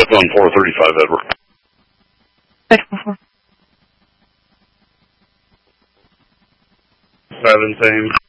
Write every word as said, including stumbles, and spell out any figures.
on four thirty-five, Edward. Six four four. Seven, same.